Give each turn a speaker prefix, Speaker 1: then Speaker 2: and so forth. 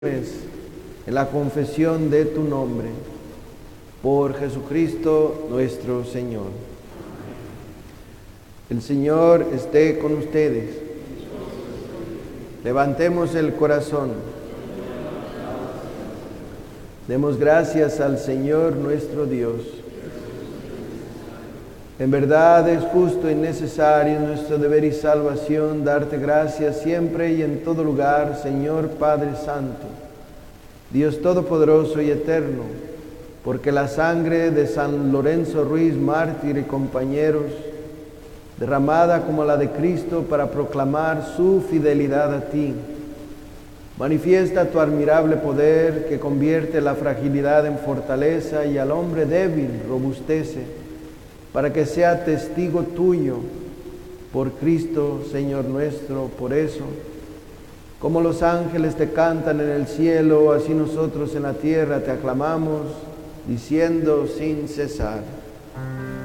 Speaker 1: en la confesión de tu nombre, por Jesucristo nuestro Señor. El Señor esté con ustedes. Levantemos el corazón. Demos gracias al Señor nuestro Dios. En verdad es justo y necesario nuestro deber y salvación darte gracias siempre y en todo lugar, Señor Padre Santo, Dios Todopoderoso y Eterno, porque la sangre de San Lorenzo Ruiz, mártir y compañeros, derramada como la de Cristo para proclamar su fidelidad a ti, manifiesta tu admirable poder que convierte la fragilidad en fortaleza y al hombre débil robustece, para que sea testigo tuyo por Cristo, Señor nuestro. Por eso, como los ángeles te cantan en el cielo, así nosotros en la tierra te aclamamos, diciendo sin cesar: